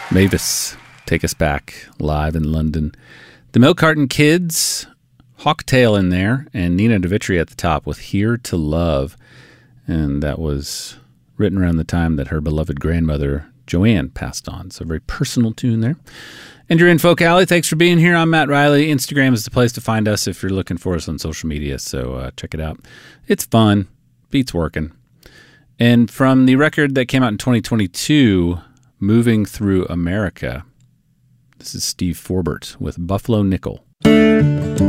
Mavis, Take Us Back, live in London. The Milk Carton Kids, Hawktail in there, and Nina DeVitri at the top with Here to Love. And that was written around the time that her beloved grandmother, Joanne, passed on. So a very personal tune there. And you're in Folk Alley. Thanks for being here. I'm Matt Riley. Instagram is the place to find us if you're looking for us on social media. So check it out. It's fun. Beat's working. And from the record that came out in 2022, Moving Through America, this is Steve Forbert with Buffalo Nickel.